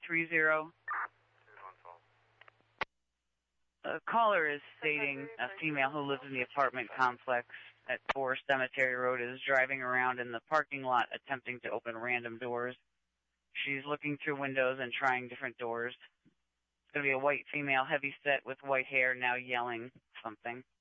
230. The caller is stating a female who lives in the apartment complex at 4 Cemetery Road is driving around in the parking lot attempting to open random doors. She's looking through windows and trying different doors. It's going to be a white female, heavy set with white hair, now yelling something.